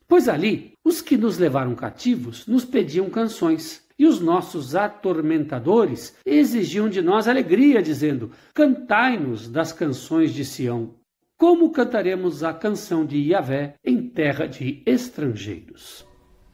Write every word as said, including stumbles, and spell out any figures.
Pois ali, os que nos levaram cativos nos pediam canções, e os nossos atormentadores exigiam de nós alegria, dizendo: cantai-nos das canções de Sião. Como cantaremos a canção de Yahvé em terra de estrangeiros?